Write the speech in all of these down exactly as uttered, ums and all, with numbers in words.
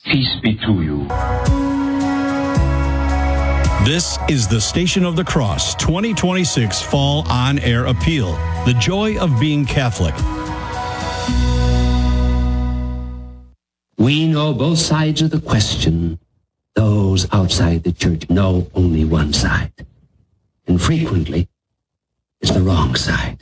Peace be to you. This is the Station of the Cross twenty twenty-six Fall On-Air Appeal. The joy of being Catholic. We know both sides of the question. Those outside the church know only one side. And frequently, it's the wrong side.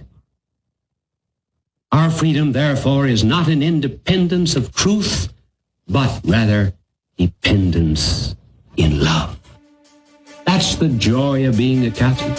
Our freedom, therefore, is not an independence of truth, but rather dependence in love. That's the joy of being a Catholic.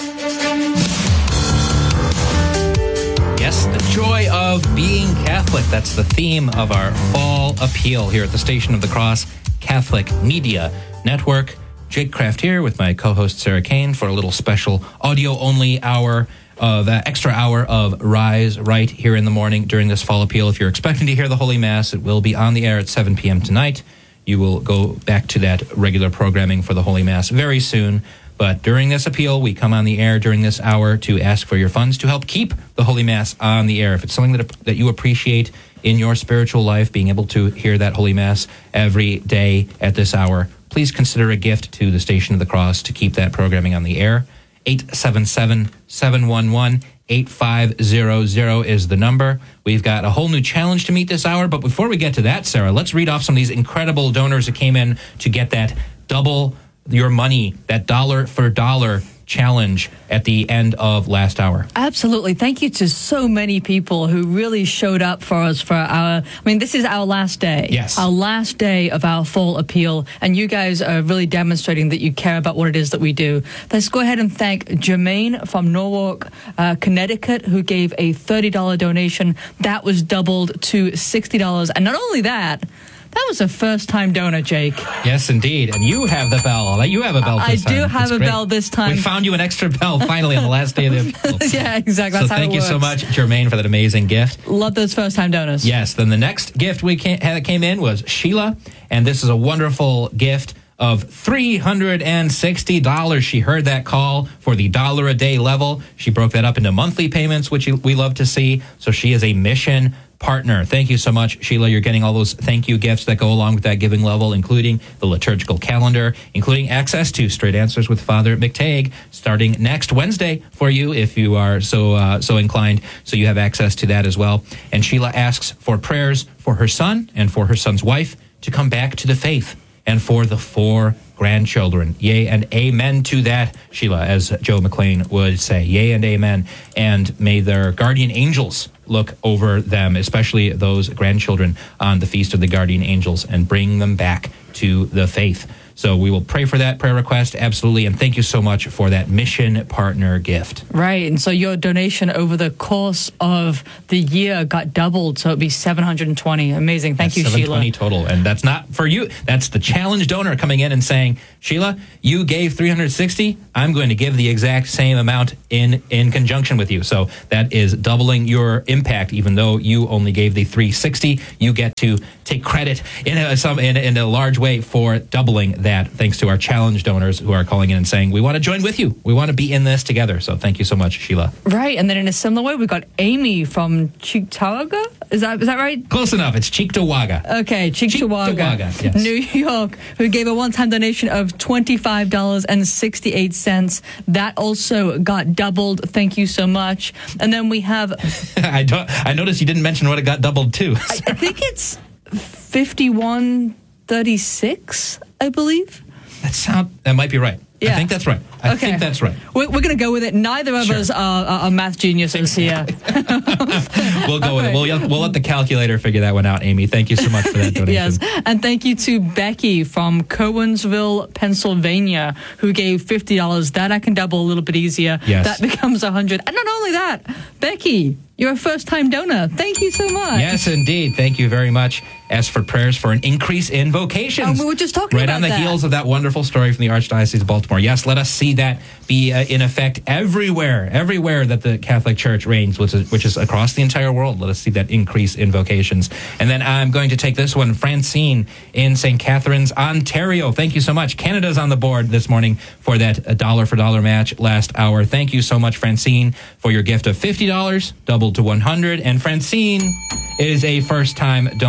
Yes, the joy of being Catholic. That's the theme of our fall appeal here at the Station of the Cross Catholic Media Network. Jake Kraft here with my co-host Sarah Kane for a little special audio-only hour, uh, that extra hour of Rise Right here in the morning during this fall appeal. If you're expecting to hear the Holy Mass, it will be on the air at seven p.m. tonight. You will go back to that regular programming for the Holy Mass very soon. But during this appeal, we come on the air during this hour to ask for your funds to help keep the Holy Mass on the air. If it's something that that you appreciate in your spiritual life, being able to hear that Holy Mass every day at this hour, please consider a gift to the Station of the Cross to keep that programming on the air. eight seven seven, seven one one, eight five zero zero is the number. We've got a whole new challenge to meet this hour, but before we get to that, Sarah, let's read off some of these incredible donors that came in to get that double your money, that dollar for dollar challenge at the end of last hour. Absolutely. Thank you to so many people who really showed up for us for our, I mean, this is our last day. Yes. Our last day of our fall appeal, and you guys are really demonstrating that you care about what it is that we do. Let's go ahead and thank Jermaine from Norwalk, uh, Connecticut, who gave a thirty dollars donation. That was doubled to sixty dollars. And not only that, that was a first-time donor, Jake. Yes, indeed. And you have the bell. You have a bell this I time. do have That's a great. bell this time. We found you an extra bell finally on the last day of the appeal. Yeah, exactly. So That's how thank it you so works. much, Jermaine, for that amazing gift. Love those first-time donors. Yes. Then the next gift we came, that came in was Sheila, and this is a wonderful gift of three hundred sixty dollars. She heard that call for the dollar a day level. She broke that up into monthly payments, which we love to see. So she is a mission partner. Thank you so much, Sheila. You're getting all those thank you gifts that go along with that giving level, including the liturgical calendar, including access to Straight Answers with Father McTagg starting next Wednesday for you if you are so uh, so inclined. So you have access to that as well. And Sheila asks for prayers for her son and for her son's wife to come back to the faith, and for the four grandchildren. Yea and amen to that, Sheila, as Joe McLean would say. Yea and amen. And may their guardian angels look over them, especially those grandchildren on the Feast of the Guardian Angels, and bring them back to the faith. So we will pray for that prayer request, absolutely, and thank you so much for that mission partner gift. Right, and so your donation over the course of the year got doubled, so it'd be seven hundred twenty. Amazing. Thank That's you, seven Sheila. twenty total, and that's not for you. That's the challenge donor coming in and saying, Sheila, you gave three hundred sixty. I'm going to give the exact same amount in, in conjunction with you. So that is doubling your impact, even though you only gave the three hundred sixty. You get to take credit in a, some in, in a large way for doubling that, thanks to our challenge donors who are calling in and saying, we want to join with you. We want to be in this together. So thank you so much, Sheila. Right, and then in a similar way, we've got Amy from Cheektowaga. Is that is that right? Close enough. It's Cheektowaga. Okay, Cheektowaga, Cheektowaga, yes. New York, who gave a one-time donation of twenty-five dollars and sixty-eight cents. That also got doubled. Thank you so much. And then we have... I, don't, I noticed you didn't mention what it got doubled to. I, I think it's fifty-one thirty-six, I believe. That sound that might be right. Yeah. I think that's right. I okay. think that's right. We're, we're going to go with it. Neither of Sure. us are, are, are math geniuses here. We'll go with it. We'll, we'll let the calculator figure that one out, Amy. Thank you so much for that donation. Yes, and thank you to Becky from Cowansville, Pennsylvania, who gave fifty dollars. That I can double a little bit easier. Yes. That becomes one hundred dollars. And not only that, Becky, you're a first-time donor. Thank you so much. Yes, indeed. Thank you very much. Ask for prayers for an increase in vocations. Oh, we were just talking right about on the that. heels of that wonderful story from the Archdiocese of Baltimore. Yes, let us see that be uh, in effect everywhere, everywhere that the Catholic Church reigns, which is, which is across the entire world. Let us see that increase in vocations. And then I'm going to take this one, Francine in Saint Catharines, Ontario. Thank you so much. Canada's on the board this morning for that dollar for dollar match last hour. Thank you so much, Francine, for your gift of fifty dollars, doubled to one hundred dollars. And Francine is a first-time donor. Thank you.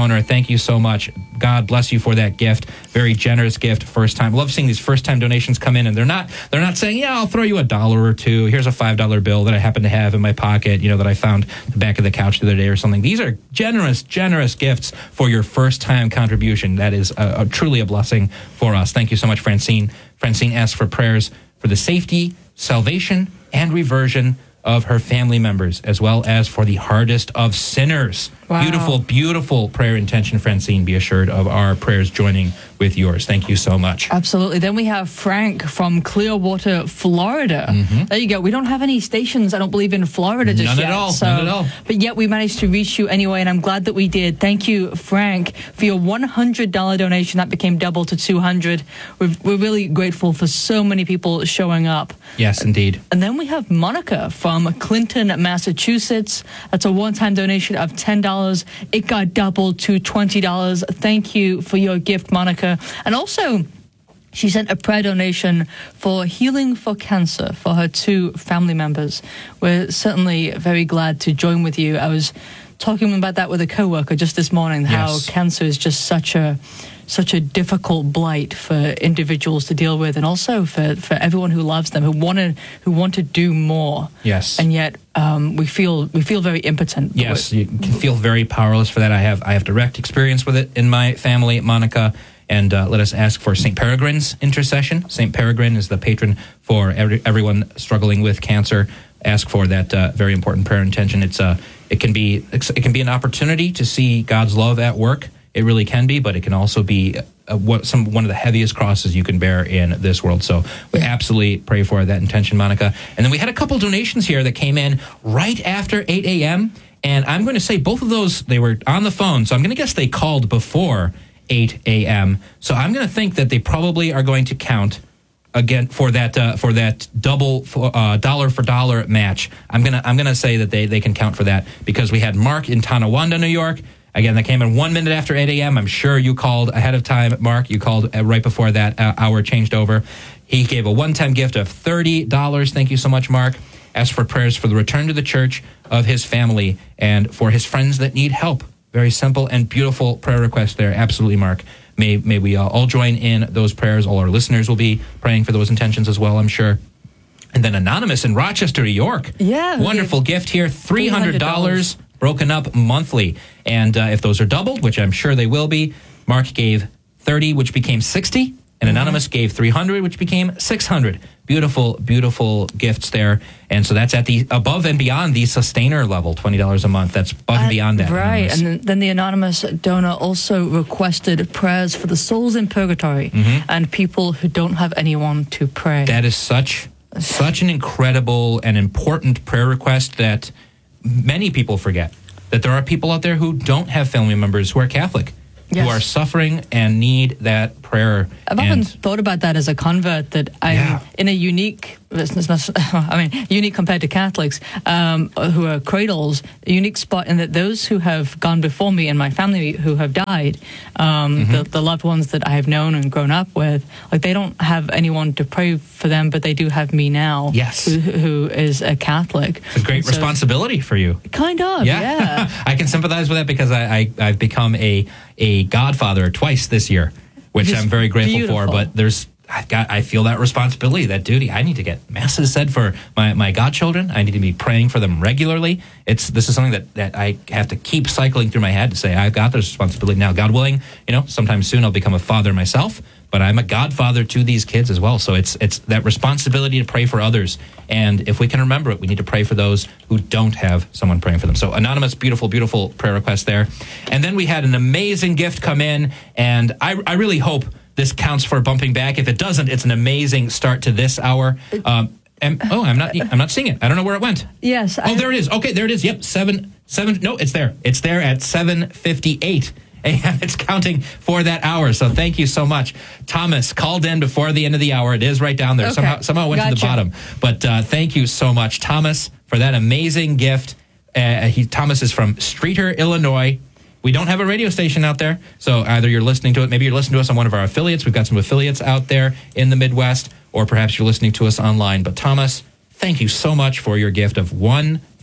thank you so much. God bless you for that gift. Very generous gift. First time. Love seeing these first time donations come in, and they're not they're not saying, yeah, I'll throw you a dollar or two. Here's a five dollar bill that I happen to have in my pocket, you know, that I found the back of the couch the other day or something. These are generous, generous gifts for your first time contribution. That is a, a, truly a blessing for us. Thank you so much, Francine. Francine asks for prayers for the safety, salvation, and reversion of her family members, as well as for the hardest of sinners. Wow. Beautiful, beautiful prayer intention, Francine. Be assured of our prayers joining with yours. Thank you so much. Absolutely. Then we have Frank from Clearwater, Florida. Mm-hmm. There you go. We don't have any stations, I don't believe, in Florida just None yet. at all. So, None at all. But yet we managed to reach you anyway, and I'm glad that we did. Thank you, Frank, for your one hundred dollars donation. That became double to two hundred dollars. We're, we're really grateful for so many people showing up. Yes, indeed. And then we have Monica from Clinton, Massachusetts. That's a one-time donation of ten dollars. It got doubled to twenty dollars. Thank you for your gift, Monica. And also, she sent a prayer donation for healing for cancer for her two family members. We're certainly very glad to join with you. I was talking about that with a coworker just this morning, how Yes. cancer is just such a such a difficult blight for individuals to deal with, and also for, for everyone who loves them, who want to who want to do more. Yes. And yet um, we feel we feel very impotent. Yes, you can feel very powerless for that. I have I have direct experience with it in my family, Monica. And uh, let us ask for Saint Peregrine's intercession. Saint Peregrine is the patron for every, everyone struggling with cancer. Ask for that uh, very important prayer intention. It's uh, it can be it can be an opportunity to see God's love at work. It really can be, but it can also be uh, what some one of the heaviest crosses you can bear in this world. So we absolutely pray for that intention, Monica. And then we had a couple donations here that came in right after eight a.m. And I'm going to say both of those, they were on the phone. So I'm going to guess they called before eight a.m. So I'm going to think that they probably are going to count again for that uh, for that double for, uh, dollar for dollar match. I'm gonna I'm gonna say that they they can count for that because we had Mark in Tonawanda, New York. Again, that came in one minute after eight a.m. I'm sure you called ahead of time, Mark. You called uh, right before that uh, hour changed over. He gave a one-time gift of thirty dollars. Thank you so much, Mark. Asked for prayers for the return to the church of his family and for his friends that need help. Very simple and beautiful prayer request there. Absolutely, Mark. May may we uh, all join in those prayers. All our listeners will be praying for those intentions as well, I'm sure. And then Anonymous in Rochester, New York. Yeah. Wonderful gift here. three hundred dollars broken up monthly. And uh, if those are doubled, which I'm sure they will be, Mark gave thirty, which became sixty. And Anonymous gave three hundred, which became six hundred. Beautiful, beautiful gifts there. And so that's at the above and beyond the sustainer level, twenty dollars a month. That's above and beyond that. Right. Anonymous. And then, then the anonymous donor also requested prayers for the souls in purgatory Mm-hmm. and people who don't have anyone to pray. That is such such an incredible and important prayer request that many people forget. That there are people out there who don't have family members who are Catholic, Yes. who are suffering and need that prayer. I've and often thought about that as a convert, that I'm Yeah. in a unique, it's not, I mean, unique compared to Catholics um, who are cradles, a unique spot in that those who have gone before me and my family who have died, um, Mm-hmm. the, the loved ones that I have known and grown up with, like they don't have anyone to pray for them, but they do have me now, Yes. who, who is a Catholic. it's a great So- responsibility for you. Kind of, yeah. I can sympathize with that because I, I, I've become a, a godfather twice this year, which Which is I'm very grateful beautiful. for. But there's, I've got, I feel that responsibility, that duty. I need to get masses said for my, my godchildren. I need to be praying for them regularly. It's this is something that, that I have to keep cycling through my head to say I've got this responsibility now. God willing, you know, sometime soon I'll become a father myself. But I'm a godfather to these kids as well. So it's it's that responsibility to pray for others. And if we can remember it, we need to pray for those who don't have someone praying for them. So anonymous, beautiful, beautiful prayer request there. And then we had an amazing gift come in. And I, I really hope this counts for bumping back. If it doesn't, it's an amazing start to this hour. Um, and, oh, I'm not I'm not seeing it. I don't know where it went. Yes. Oh, there it is. Okay, there it is. Yep, seven, seven. No, it's there. It's there at seven fifty-eight. And it's counting for that hour. So thank you so much. Thomas called in before the end of the hour. It is right down there. Okay. Somehow somehow it went to the Gotcha. bottom. But uh, thank you so much, Thomas, for that amazing gift. Uh, he Thomas is from Streeter, Illinois. We don't have a radio station out there. So either you're listening to it, maybe you're listening to us on one of our affiliates. We've got some affiliates out there in the Midwest, or perhaps you're listening to us online. But Thomas, thank you so much for your gift of one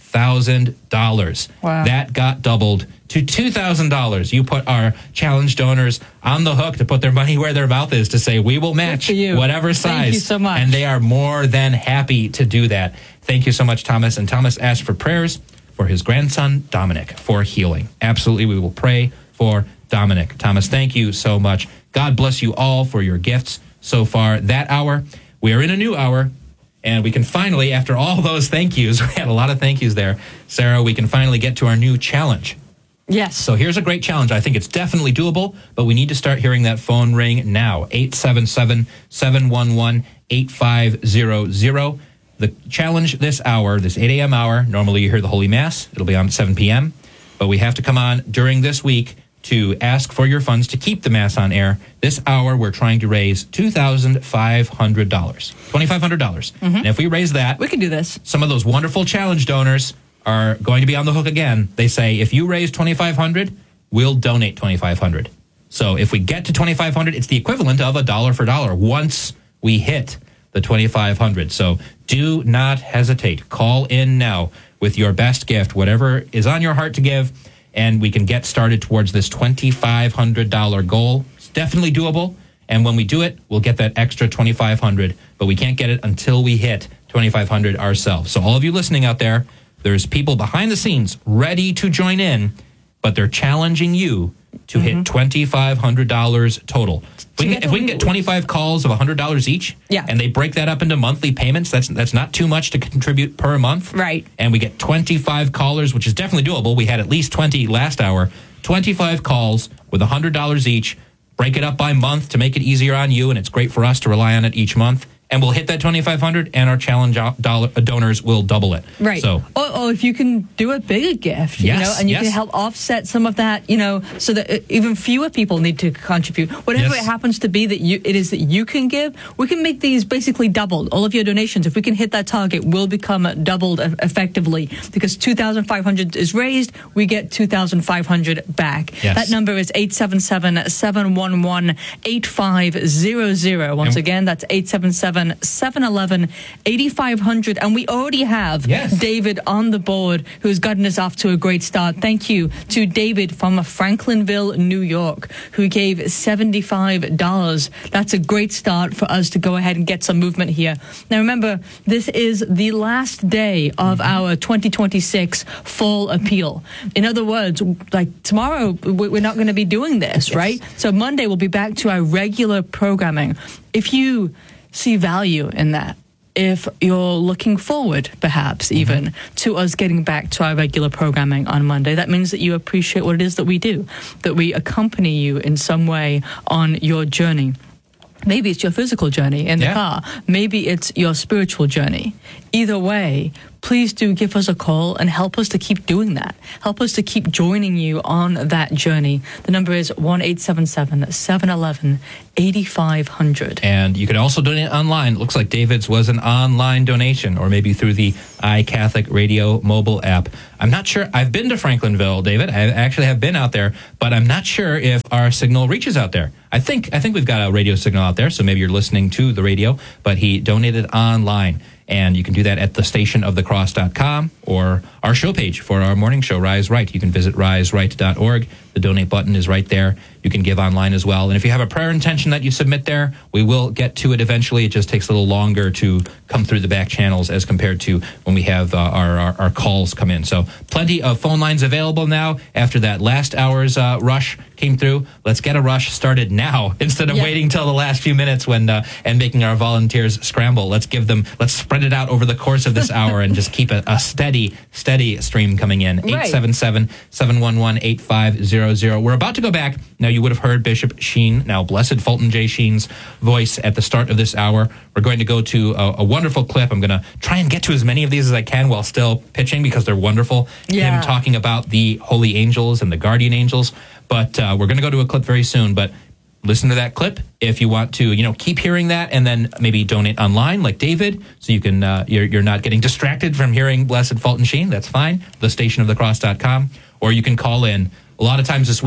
thousand dollars. Wow. That got doubled to two thousand dollars. You put our challenge donors on the hook to put their money where their mouth is, to say we will match whatever size. Thank you so much. And they are more than happy to do that. Thank you so much, Thomas. And Thomas asked for prayers for his grandson, Dominic, for healing. Absolutely, we will pray for Dominic. Thomas, thank you so much. God bless you all for your gifts so far that hour. We are in a new hour, and we can finally, after all those thank yous, we had a lot of thank yous there, Sarah, we can finally get to our new challenge. Yes. So here's a great challenge. I think it's definitely doable, but we need to start hearing that phone ring now. eight seven seven, seven one one, eight five zero zero. The challenge this hour, this eight a.m. hour, normally you hear the Holy Mass. It'll be on at seven p.m., but we have to come on during this week to ask for your funds to keep the Mass on air. This hour, we're trying to raise two thousand five hundred dollars, two thousand five hundred dollars. Mm-hmm. And if we raise that, we can do this. Some of those wonderful challenge donors are going to be on the hook again. They say, if you raise twenty-five hundred dollars, we'll donate twenty-five hundred dollars. So if we get to twenty-five hundred dollars, it's the equivalent of a dollar for dollar once we hit the twenty-five hundred dollars. So do not hesitate. Call in now with your best gift, whatever is on your heart to give, and we can get started towards this twenty-five hundred dollars goal. It's definitely doable, and when we do it, we'll get that extra twenty-five hundred dollars, but we can't get it until we hit twenty-five hundred dollars ourselves. So all of you listening out there, there's people behind the scenes ready to join in, but they're challenging you to mm-hmm. hit twenty-five hundred dollars total. If we, can get, if we can get twenty-five calls of one hundred dollars each, yeah. and they break that up into monthly payments, that's that's not too much to contribute per month. Right. And we get twenty-five callers, which is definitely doable. We had at least twenty last hour. twenty-five calls with one hundred dollars each. Break it up by month to make it easier on you, and it's great for us to rely on it each month. And we'll hit that twenty-five hundred dollars, and our challenge dollar, uh, donors will double it. Right. So, or, or if you can do a bigger gift, you yes, know, and you yes. can help offset some of that, you know, so that even fewer people need to contribute. Whatever yes. it happens to be that you it is that you can give, we can make these basically doubled. All of your donations, if we can hit that target, will become doubled effectively, because two thousand five hundred is raised, we get two thousand five hundred back. Yes. That number is eight seven seven, seven one one, eight five zero zero. Once and again, that's eight seven seven, seven one one, eight five zero zero. And we already have yes. David on the board, who's gotten us off to a great start. Thank you to David from Franklinville, New York, who gave seventy-five dollars. That's a great start for us to go ahead and get some movement here. Now, remember, this is the last day of mm-hmm. our twenty twenty-six fall appeal. In other words, like tomorrow, we're not going to be doing this, yes. right? So Monday, we'll be back to our regular programming. If you see value in that, if you're looking forward, perhaps even, mm-hmm. to us getting back to our regular programming on Monday, that means that you appreciate what it is that we do, that we accompany you in some way on your journey. Maybe it's your physical journey in the yeah. car. Maybe it's your spiritual journey. Either way, please do give us a call and help us to keep doing that. Help us to keep joining you on that journey. The number is one eight seven seven, seven one one, eight five zero zero. And you can also donate online. It looks like David's was an online donation, or maybe through the iCatholic Radio mobile app. I'm not sure. I've been to Franklinville, David. I actually have been out there, but I'm not sure if our signal reaches out there. I think I think we've got a radio signal out there, so maybe you're listening to the radio, but he donated online. And you can do that at the station of the cross dot com or our show page for our morning show, Rise Right. You can visit rise right dot org. The donate button is right there. You can give online as well. And if you have a prayer intention that you submit there, we will get to it eventually. It just takes a little longer to come through the back channels as compared to when we have uh, our, our, our calls come in. So plenty of phone lines available now after that last hour's uh, rush came through. Let's get a rush started now instead of yeah. waiting till the last few minutes when uh, and making our volunteers scramble. Let's give them, let's spread it out over the course of this hour and just keep a, a steady, steady stream coming in. Right. eight seven seven, seven one one, eight five zero zero. We're about to go back. Now, you would have heard Bishop Sheen, now Blessed Fulton J. Sheen's voice at the start of this hour. We're going to go to a, a wonderful clip. I'm going to try and get to as many of these as I can while still pitching because they're wonderful. Yeah. Him talking about the holy angels and the guardian angels. But uh, we're going to go to a clip very soon. But listen to that clip if you want to, you know, keep hearing that, and then maybe donate online like David, so you can uh, you're you're not getting distracted from hearing Blessed Fulton Sheen. That's fine. the station of the cross dot com, or you can call in. A lot of times this week,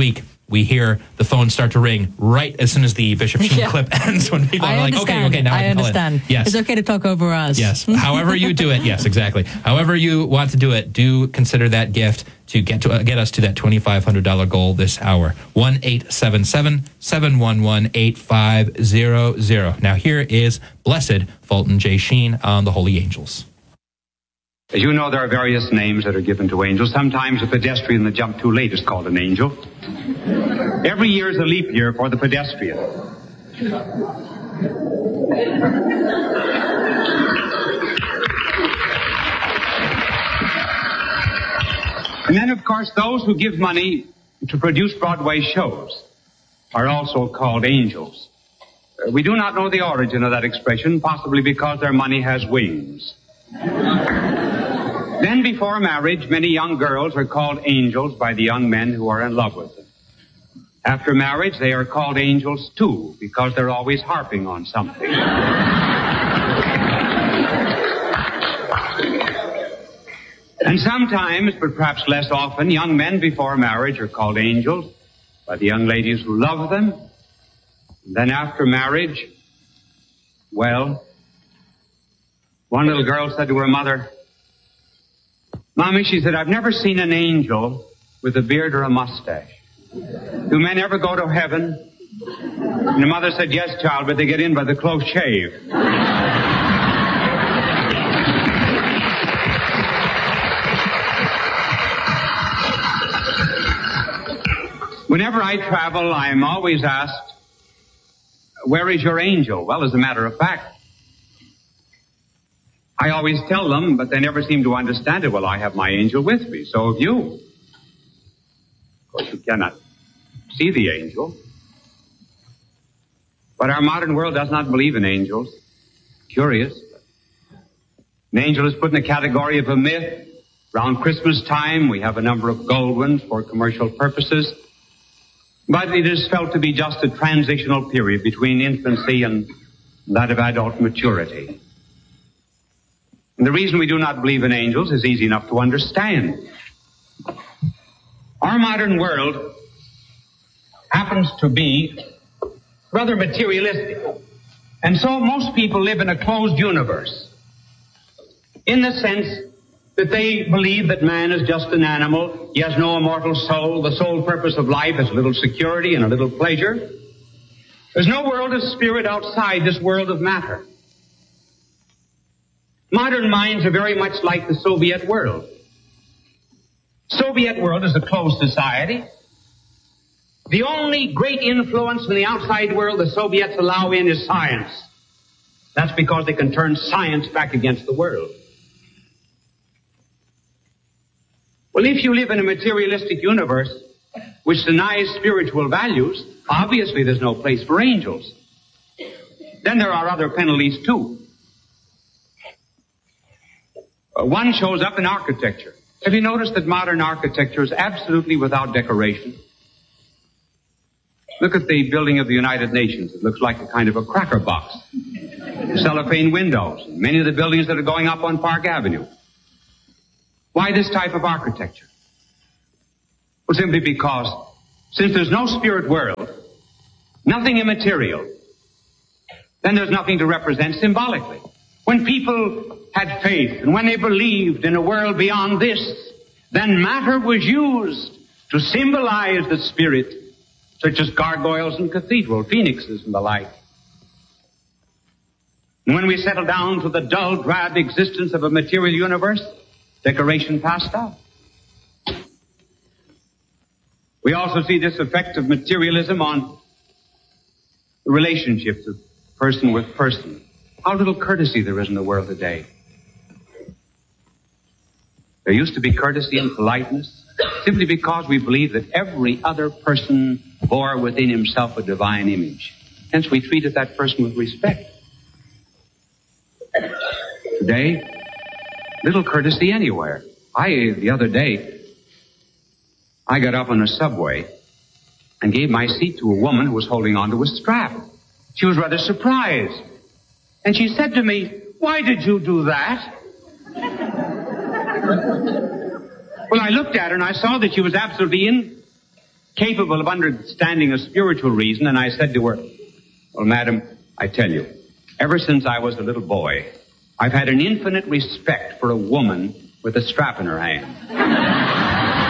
we hear the phone start to ring right as soon as the Bishop Sheen Yeah. clip ends, when people I are like, understand. okay, okay, now I, I can call understand. in. Yes. It's okay to talk over us. Yes. However you do it. Yes, exactly. However you want to do it, do consider that gift to get to uh, get us to that twenty-five hundred dollars goal this hour. one eight seven seven, seven one one, eight five zero zero. Now here is Blessed Fulton J. Sheen on the Holy Angels. As you know, there are various names that are given to angels. Sometimes a pedestrian that jumped too late is called an angel. Every year is a leap year for the pedestrian. And then, of course, those who give money to produce Broadway shows are also called angels. Uh, we do not know the origin of that expression, possibly because their money has wings. Then, before marriage, many young girls are called angels by the young men who are in love with them. After marriage, they are called angels, too, because they're always harping on something. And sometimes, but perhaps less often, young men before marriage are called angels by the young ladies who love them. And then after marriage, well, one little girl said to her mother, "Mommy," she said, "I've never seen an angel with a beard or a mustache. Do men ever go to heaven?" And the mother said, "Yes, child, but they get in by the close shave." Whenever I travel, I'm always asked, "Where is your angel?" Well, as a matter of fact, I always tell them, but they never seem to understand it. Well, I have my angel with me, so have you. Of course, you cannot see the angel. But our modern world does not believe in angels. Curious. An angel is put in the category of a myth. Around Christmas time, we have a number of gold ones for commercial purposes. But it is felt to be just a transitional period between infancy and that of adult maturity. And the reason we do not believe in angels is easy enough to understand. Our modern world happens to be rather materialistic. And so most people live in a closed universe, in the sense that they believe that man is just an animal. He has no immortal soul. The sole purpose of life is a little security and a little pleasure. There's no world of spirit outside this world of matter. Modern minds are very much like the Soviet world. Soviet world is a closed society. The only great influence from the outside world the Soviets allow in is science. That's because they can turn science back against the world. Well, if you live in a materialistic universe which denies spiritual values, obviously there's no place for angels. Then there are other penalties too. Uh, one shows up in architecture. Have you noticed that modern architecture is absolutely without decoration? Look at the building of the United Nations. It looks like a kind of a cracker box. Cellophane windows. Many of the buildings that are going up on Park Avenue. Why this type of architecture? Well, simply because since there's no spirit world, nothing immaterial, then there's nothing to represent symbolically. When people had faith and when they believed in a world beyond this, then matter was used to symbolize the spirit, such as gargoyles and cathedral, phoenixes and the like. And when we settle down to the dull, drab existence of a material universe, decoration passed out. We also see this effect of materialism on the relationships of person with person. How little courtesy there is in the world today. There used to be courtesy and politeness simply because we believe that every other person bore within himself a divine image. Hence we treated that person with respect. Today, little courtesy anywhere. I, the other day, I got up on a subway and gave my seat to a woman who was holding onto a strap. She was rather surprised. And she said to me, "Why did you do that?" Well, I looked at her and I saw that she was absolutely capable of understanding a spiritual reason, and I said to her, well, madam, I tell you, ever since I was a little boy, I've had an infinite respect for a woman with a strap in her hand.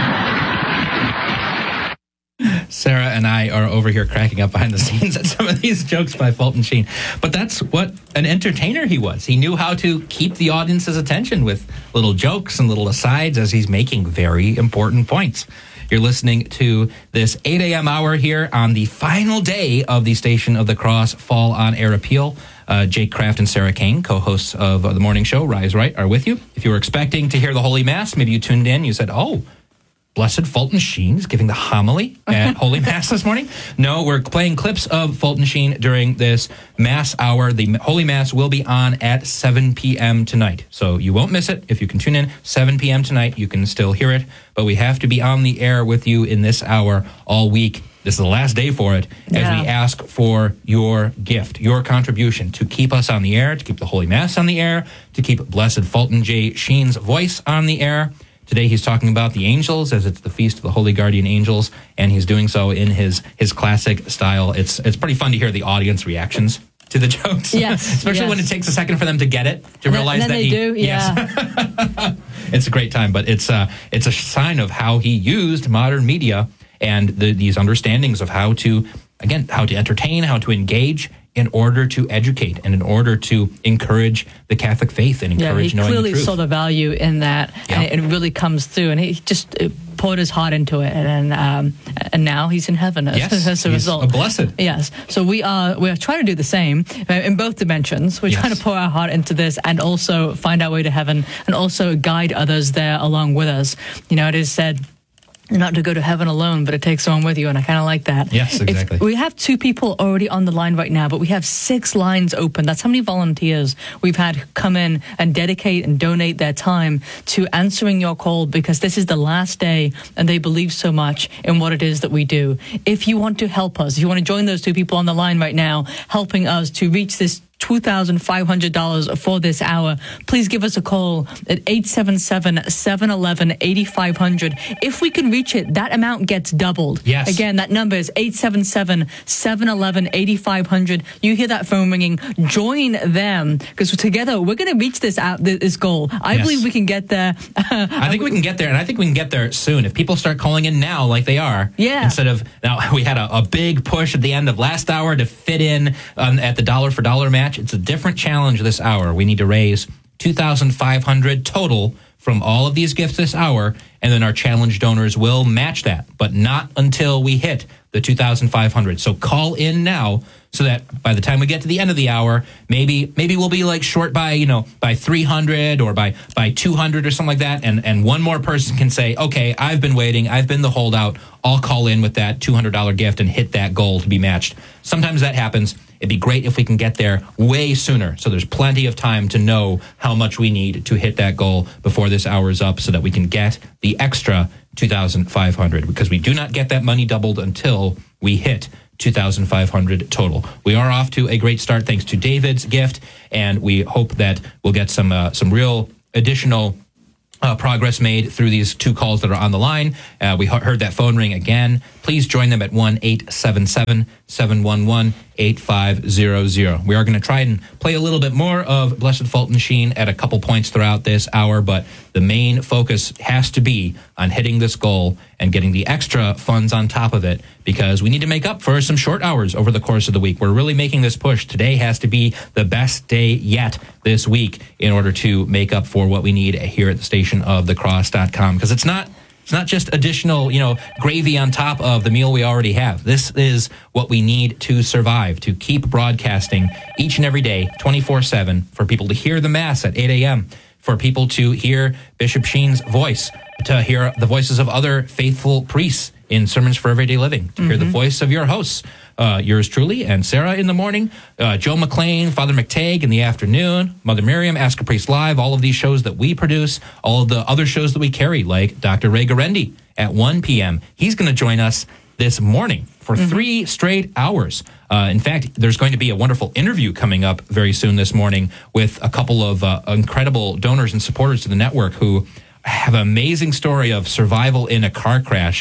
Sarah and I are over here cracking up behind the scenes at some of these jokes by Fulton Sheen. But that's what an entertainer he was. He knew how to keep the audience's attention with little jokes and little asides as he's making very important points. You're listening to this eight a.m. hour here on the final day of the Station of the Cross Fall on Air Appeal. Uh, Jake Kraft and Sarah Kane, co-hosts of uh, the morning show, Rise Right, are with you. If you were expecting to hear the Holy Mass, maybe you tuned in, you said, oh, Blessed Fulton Sheen is giving the homily at Holy Mass this morning. No, we're playing clips of Fulton Sheen during this Mass hour. The Holy Mass will be on at seven p.m. tonight. So you won't miss it. If you can tune in seven p.m. tonight, you can still hear it. But we have to be on the air with you in this hour all week. This is the last day for it, yeah. as we ask for your gift, your contribution to keep us on the air, to keep the Holy Mass on the air, to keep Blessed Fulton J. Sheen's voice on the air. Today he's talking about the angels, as it's the Feast of the Holy Guardian Angels, and he's doing so in his his classic style. It's it's pretty fun to hear the audience reactions to the jokes. Yes. Especially yes. when it takes a second for them to get it, to and realize then, and then that they he do, yeah. Yes. It's a great time, but it's uh it's a sign of how he used modern media and the, these understandings of how to, again, how to entertain, how to engage in order to educate and in order to encourage the Catholic faith and encourage yeah, he knowing the clearly truth. saw the value in that, Yeah. and it, it really comes through. And he just uh, poured his heart into it, and um, and now he's in heaven as, Yes, as a he's result. a blessed. Yes. So we are we are trying to do the same uh, in both dimensions. We're Yes. trying to pour our heart into this, and also find our way to heaven, and also guide others there along with us. You know, it is said, not to go to heaven alone, but it takes someone with you, and I kind of like that. Yes, exactly. If we have two people already on the line right now, but we have six lines open. That's how many volunteers we've had come in and dedicate and donate their time to answering your call, because this is the last day, and they believe so much in what it is that we do. If you want to help us, if you want to join those two people on the line right now, helping us to reach this two thousand five hundred dollars for this hour, please give us a call at eight seven seven, seven one one, eight five zero zero. If we can reach it, that amount gets doubled. Yes. Again, that number is eight seven seven, seven one one, eight five zero zero. You hear that phone ringing, join them, because together we're going to reach this out, this goal. I Yes. believe we can get there. I think we can get there, and I think we can get there soon. If people start calling in now like they are, Yeah. instead of, now we had a, a big push at the end of last hour to fit in um, at the dollar for dollar match. It's a different challenge this hour. We need to raise two thousand five hundred dollars total from all of these gifts this hour, and then our challenge donors will match that, but not until we hit the two thousand five hundred dollars. So call in now, so that by the time we get to the end of the hour, maybe maybe we'll be like short by, you know, by three hundred or by by two hundred or something like that, and and one more person can say, okay, I've been waiting, I've been the holdout, I'll call in with that two hundred dollars gift and hit that goal to be matched. Sometimes that happens. It'd be great if we can get there way sooner, so there's plenty of time to know how much we need to hit that goal before this hour is up, so that we can get the extra two thousand five hundred dollars, because we do not get that money doubled until we hit two thousand five hundred dollars total. We are off to a great start thanks to David's gift, and we hope that we'll get some uh, some real additional Uh, progress made through these two calls that are on the line. Uh, we he- heard that phone ring again. Please join them at one eight seven seven, seven one one, eight five zero zero. We are going to try and play a little bit more of Blessed Fulton Sheen at a couple points throughout this hour, but the main focus has to be on hitting this goal and getting the extra funds on top of it, because we need to make up for some short hours over the course of the week. We're really making this push. Today has to be the best day yet this week in order to make up for what we need here at the station of the cross dot com, because it's not It's not just additional, you know, gravy on top of the meal we already have. This is what we need to survive, to keep broadcasting each and every day, twenty-four seven, for people to hear the Mass at eight a.m., for people to hear Bishop Sheen's voice, to hear the voices of other faithful priests in Sermons for Everyday Living, to mm-hmm. hear the voice of your hosts, uh, yours truly, and Sarah in the morning, uh, Joe McLean, Father McTagg in the afternoon, Mother Miriam, Ask a Priest Live, all of these shows that we produce, all of the other shows that we carry, like Doctor Ray Garendi at one p.m. He's going to join us this morning for mm-hmm. three straight hours. Uh, in fact, there's going to be a wonderful interview coming up very soon this morning with a couple of uh, incredible donors and supporters to the network who have an amazing story of survival in a car crash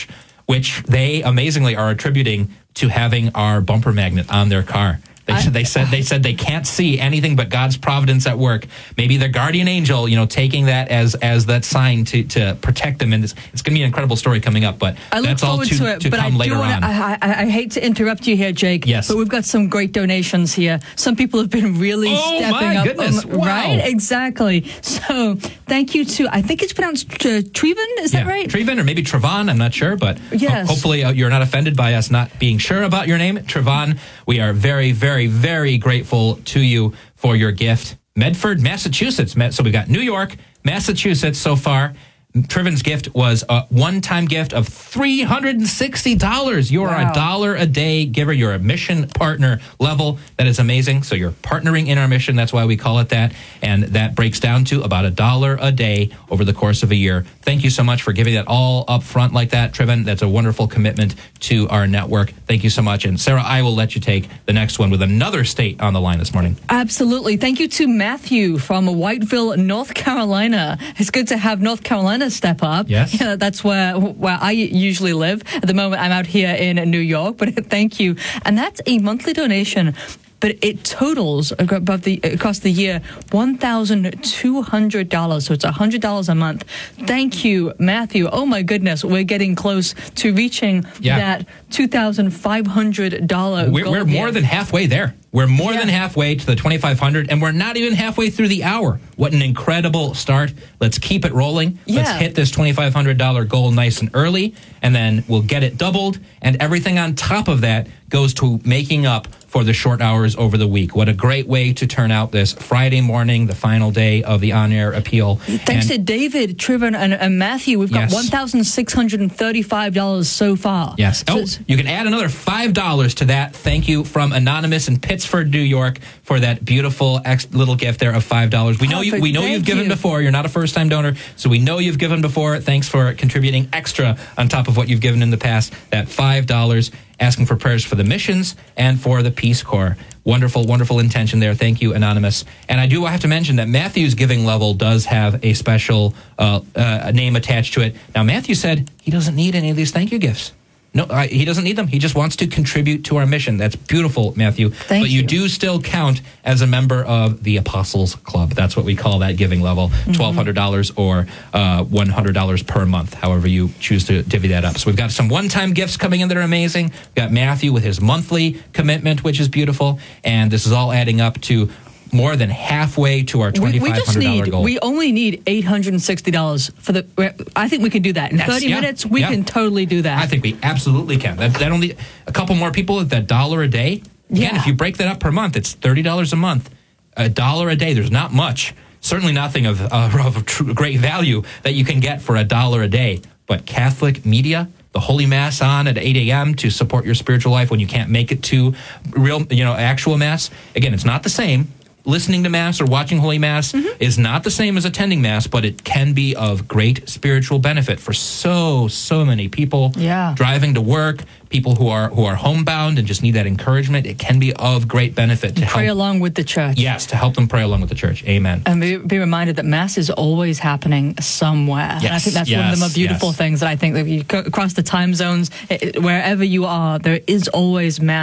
which they amazingly are attributing to having our bumper magnet on their car. They, I, they said they said they can't see anything but God's providence at work. Maybe their guardian angel, you know, taking that as as that sign to, to protect them. And it's, it's going to be an incredible story coming up. But I look that's all forward to, to it. to but come I later do wanna, on. I, I, I hate to interrupt you here, Jake. Yes. But we've got some great donations here. Some people have been really oh, stepping my up. Goodness. Um, wow. Right? Exactly. So thank you to, I think it's pronounced uh, Treven. Is yeah. that right? Treven or maybe Trevon. I'm not sure. But yes. ho- hopefully uh, you're not offended by us not being sure about your name. Trevon, we are very, very, very grateful to you for your gift. Medford, Massachusetts. So we got New York, Massachusetts so far. Triven's gift was a one-time gift of three hundred sixty dollars. You're wow. a dollar a day giver. You're a mission partner level. That is amazing. So you're partnering in our mission. That's why we call it that. And that breaks down to about a dollar a day over the course of a year. Thank you so much for giving that all up front like that, Triven. That's a wonderful commitment to our network. Thank you so much. And Sarah, I will let you take the next one with another state on the line this morning. Absolutely. Thank you to Matthew from Whiteville, North Carolina. It's good to have North Carolina step up. Yes. Yeah, that's where where I usually live. At the moment, I'm out here in New York, but thank you. And that's a monthly donation. But it totals above the across the year one thousand two hundred dollars. So it's one hundred dollars a month. Thank you, Matthew. Oh my goodness, we're getting close to reaching yeah. that two thousand five hundred dollars we're, goal. We're more here. than halfway there. We're more yeah. than halfway to the twenty-five hundred, and we're not even halfway through the hour. What an incredible start. Let's keep it rolling. Yeah. Let's hit this twenty-five hundred dollars goal nice and early, and then we'll get it doubled, and everything on top of that goes to making up for the short hours over the week. What a great way to turn out this Friday morning, the final day of the on-air appeal. Thanks and, to David, Triven, and, and Matthew, we've got yes. one thousand six hundred thirty-five dollars so far. Yes. So oh, you can add another five dollars to that. Thank you from Anonymous in Pittsford, New York, for that beautiful ex- little gift there of five dollars. We know you. We know Thank you've given you. before. You're not a first-time donor, so we know you've given before. Thanks for contributing extra on top of what you've given in the past. That five dollars, asking for prayers for the missions and for the Peace Corps. Wonderful, wonderful intention there. Thank you, Anonymous. And I do have to mention that Matthew's giving level does have a special uh, uh, name attached to it. Now, Matthew said he doesn't need any of these thank you gifts. No, uh, he doesn't need them. He just wants to contribute to our mission. That's beautiful, Matthew. Thank but you, you do still count as a member of the Apostles Club. That's what we call that giving level, twelve hundred dollars mm-hmm. or uh, one hundred dollars per month, however you choose to divvy that up. So we've got some one-time gifts coming in that are amazing. We've got Matthew with his monthly commitment, which is beautiful. And this is all adding up to more than halfway to our twenty-five hundred dollars goal. We only need eight hundred sixty dollars for the. I think we can do that in That's, thirty yeah, minutes. We yeah. can totally do that. I think we absolutely can. That, that only a couple more people at that dollar a day. Again, Yeah. if you break that up per month, it's thirty dollars a month. A dollar a day. There's not much. Certainly nothing of, uh, of true, great value that you can get for a dollar a day. But Catholic media, the Holy Mass on at eight a.m. to support your spiritual life when you can't make it to real, you know, actual Mass. Again, it's not the same. Listening to Mass or watching Holy Mass mm-hmm. is not the same as attending Mass, but it can be of great spiritual benefit for so, so many people. Yeah. Driving to work, people who are who are homebound and just need that encouragement. It can be of great benefit to pray help. along with the church. Yes, to help them pray along with the church. Amen. And be, be reminded that Mass is always happening somewhere. Yes, And I think that's yes, one of the more beautiful yes. things that I think that you go across the time zones, it, wherever you are, there is always Mass.